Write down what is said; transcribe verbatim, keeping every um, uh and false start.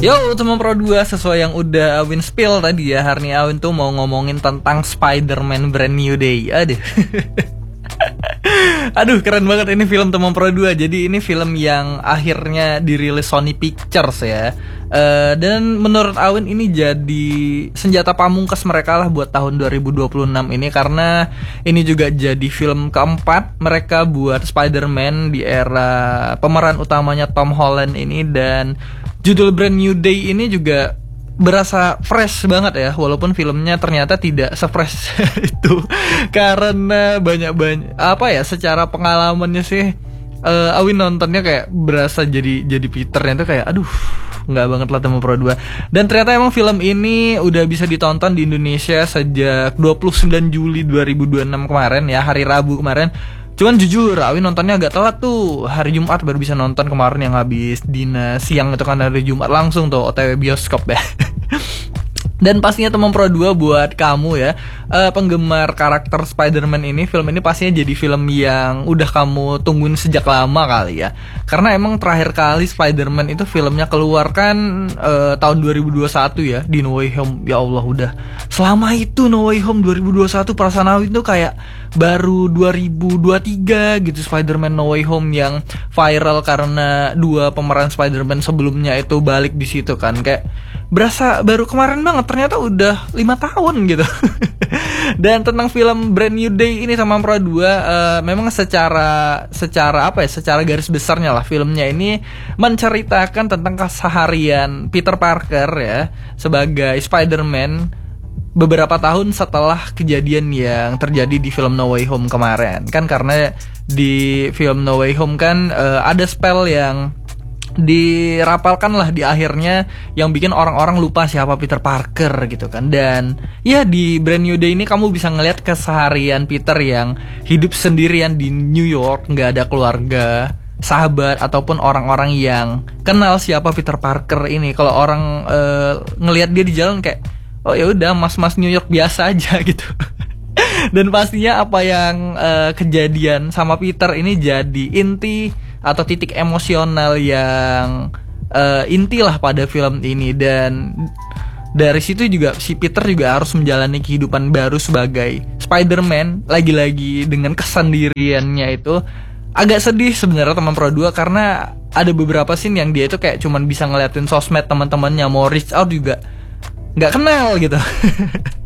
Yo, teman Pro dua, sesuai yang udah Awin spill tadi ya, hari ini Awin tuh mau ngomongin tentang Spider-Man Brand New Day. Aduh. Aduh, keren banget ini film teman Pro dua. Jadi ini film yang akhirnya dirilis Sony Pictures ya. Uh, dan menurut Awin ini jadi senjata pamungkas mereka lah buat tahun dua ribu dua puluh enam ini, karena ini juga jadi film keempat mereka buat Spider-Man di era pemeran utamanya Tom Holland ini. Dan judul Brand New Day ini juga berasa fresh banget ya, walaupun filmnya ternyata tidak se-fresh itu karena banyak-banyak apa ya, secara pengalamannya sih uh, Awin nontonnya kayak berasa jadi jadi Peternya tuh kayak aduh nggak banget lah teman Pro dua. Dan ternyata emang film ini udah bisa ditonton di Indonesia sejak dua puluh sembilan Juli dua ribu dua puluh enam kemarin ya, hari Rabu kemarin. Cuman jujur, Awin nontonnya agak telat tuh. Hari Jumat baru bisa nonton kemarin yang habis dina siang itu kan, hari Jumat langsung tuh O T W bioskop ya. Dan pastinya teman Pro dua buat kamu ya, uh, penggemar karakter Spider-Man ini, film ini pastinya jadi film yang udah kamu tungguin sejak lama kali ya. Karena emang terakhir kali Spider-Man itu filmnya keluar kan uh, tahun dua ribu dua puluh satu ya, di No Way Home. Ya Allah, udah selama itu No Way Home dua ribu dua puluh satu, perasaan Awin tuh kayak baru dua ribu dua puluh tiga gitu Spider-Man No Way Home yang viral karena dua pemeran Spider-Man sebelumnya itu balik di situ kan. Kayak berasa baru kemarin banget, ternyata udah lima tahun gitu. Dan tentang film Brand New Day ini sama Pro dua, uh, memang secara secara apa ya, secara garis besarnya lah filmnya ini menceritakan tentang keseharian Peter Parker ya sebagai Spider-Man beberapa tahun setelah kejadian yang terjadi di film No Way Home kemarin. Kan karena di film No Way Home kan uh, ada spell yang dirapalkan lah di akhirnya yang bikin orang-orang lupa siapa Peter Parker gitu kan. Dan ya di Brand New Day ini kamu bisa ngeliat keseharian Peter yang hidup sendirian di New York, nggak ada keluarga, sahabat ataupun orang-orang yang kenal siapa Peter Parker ini. Kalau orang uh, ngelihat dia di jalan kayak oh ya udah mas-mas New York biasa aja gitu. Dan pastinya apa yang uh, kejadian sama Peter ini jadi inti atau titik emosional yang uh, inti lah pada film ini. Dan dari situ juga si Peter juga harus menjalani kehidupan baru sebagai Spider-Man, lagi-lagi dengan kesendiriannya itu. Agak sedih sebenarnya teman Pro dua, karena ada beberapa scene yang dia itu kayak cuman bisa ngeliatin sosmed teman-temannya, mau reach out juga nggak kenal gitu.